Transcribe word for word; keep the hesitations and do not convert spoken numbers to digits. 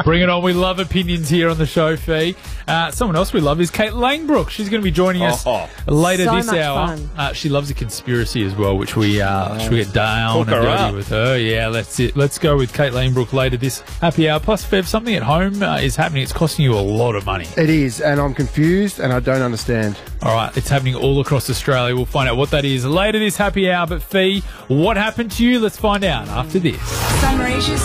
Bring it on. We love opinions here on the show, Fee. Uh, someone else we love is Kate Langbrook. She's going to be joining us oh, later so this much hour. fun. Uh, she loves a conspiracy as well, which we uh, should we get down Hook and her dirty up. with her. Yeah, let's it. Let's go with Kate Langbrook later this happy hour. Plus, Fev, something at home uh, is happening. It's costing you a lot of money. It is, and I'm confused, and I don't understand. All right, it's happening all across Australia. We'll find out what that is later this happy hour. But Fee, what happened to you? Let's find out after this. Sunraysia